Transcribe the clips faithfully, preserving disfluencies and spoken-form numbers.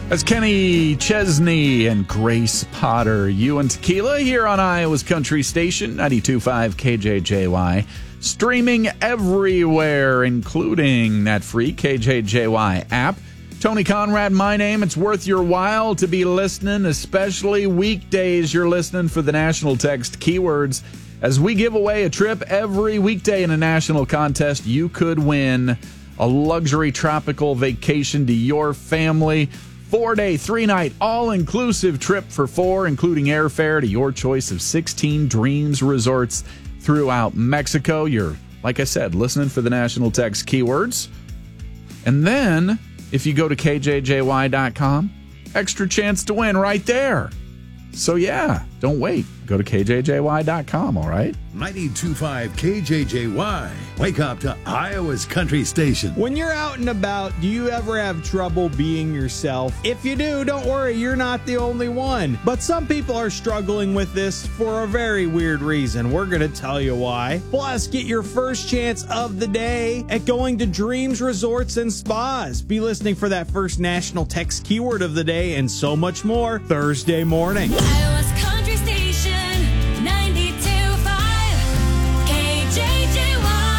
That's Kenny Chesney and Grace Potter. You and Tequila here on Iowa's Country Station, ninety-two point five K J J Y. Streaming everywhere, including that free K J J Y app. Tony Conrad, my name. It's worth your while to be listening, especially weekdays. You're listening for the national text keywords. As we give away a trip every weekday in a national contest, you could win a luxury tropical vacation to your family. Four-day, three-night, all-inclusive trip for four, including airfare to your choice of sixteen Dreams resorts throughout Mexico. You're, like I said, listening for the national text keywords. And then, if you go to K J J Y dot com, extra chance to win right there. So, yeah, don't wait. Go to K J J Y dot com, all right? ninety-two point five K J J Y. Wake up to Iowa's Country Station. When you're out and about, do you ever have trouble being yourself? If you do, don't worry, you're not the only one. But some people are struggling with this for a very weird reason. We're going to tell you why. Plus, get your first chance of the day at going to Dreams Resorts and Spas. Be listening for that first national text keyword of the day and so much more Thursday morning. Iowa's Country Station, ninety-two point five K J J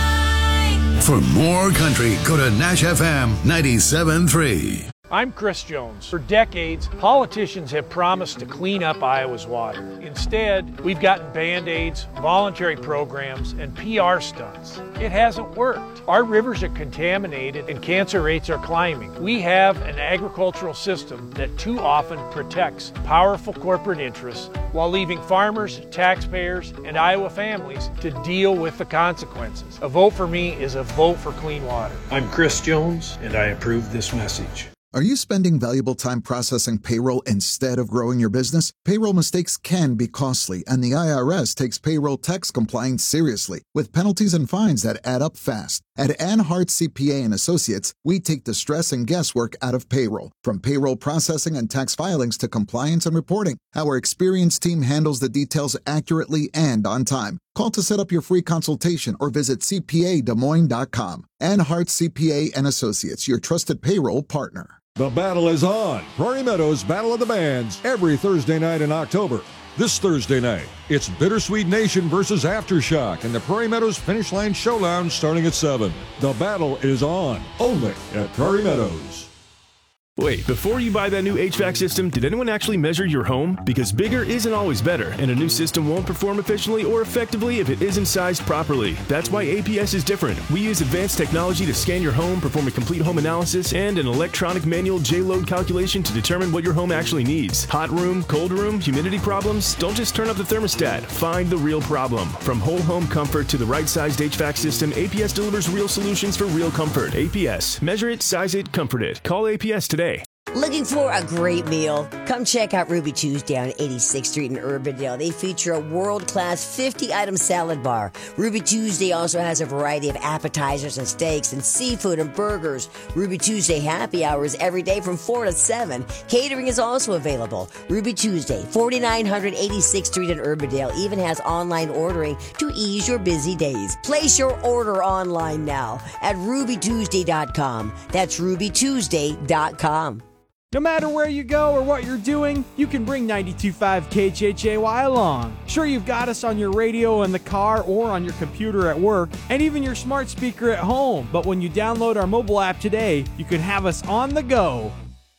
Y. For more country, go to Nash F M ninety-seven point three. I'm Chris Jones. For decades, politicians have promised to clean up Iowa's water. Instead, we've gotten Band-Aids, voluntary programs, and P R stunts. It hasn't worked. Our rivers are contaminated and cancer rates are climbing. We have an agricultural system that too often protects powerful corporate interests while leaving farmers, taxpayers, and Iowa families to deal with the consequences. A vote for me is a vote for clean water. I'm Chris Jones, and I approve this message. Are you spending valuable time processing payroll instead of growing your business? Payroll mistakes can be costly, and the I R S takes payroll tax compliance seriously, with penalties and fines that add up fast. At Anhart C P A and Associates, we take the stress and guesswork out of payroll. From payroll processing and tax filings to compliance and reporting, our experienced team handles the details accurately and on time. Call to set up your free consultation or visit C P A Des Moines dot com. Anhart C P A and Associates, your trusted payroll partner. The battle is on. Prairie Meadows Battle of the Bands every Thursday night in October. This Thursday night, it's Bittersweet Nation versus Aftershock in the Prairie Meadows Finish Line Showdown starting at seven. The battle is on, only at Prairie Meadows. Wait, before you buy that new H V A C system, did anyone actually measure your home? Because bigger isn't always better, and a new system won't perform efficiently or effectively if it isn't sized properly. That's why A P S is different. We use advanced technology to scan your home, perform a complete home analysis, and an electronic manual J-load calculation to determine what your home actually needs. Hot room, cold room, humidity problems? Don't just turn up the thermostat. Find the real problem. From whole home comfort to the right-sized H V A C system, A P S delivers real solutions for real comfort. A P S. Measure it, size it, comfort it. Call A P S today. Looking for a great meal? Come check out Ruby Tuesday on eighty-sixth Street in Urbandale. They feature a world-class fifty-item salad bar. Ruby Tuesday also has a variety of appetizers and steaks and seafood and burgers. Ruby Tuesday happy hours every day from four to seven. Catering is also available. Ruby Tuesday, forty-nine eighty-sixth Street in Urbandale, even has online ordering to ease your busy days. Place your order online now at ruby tuesday dot com. That's ruby tuesday dot com. No matter where you go or what you're doing, you can bring ninety-two point five K J J Y along. Sure, you've got us on your radio in the car or on your computer at work, and even your smart speaker at home. But when you download our mobile app today, you can have us on the go.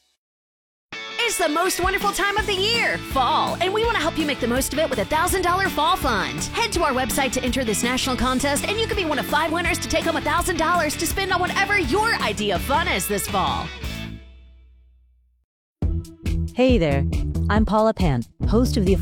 It's the most wonderful time of the year, fall, and we want to help you make the most of it with a one thousand dollars Fall Fund. Head to our website to enter this national contest, and you could be one of five winners to take home one thousand dollars to spend on whatever your idea of fun is this fall. Hey there, I'm Paula Pant, host of the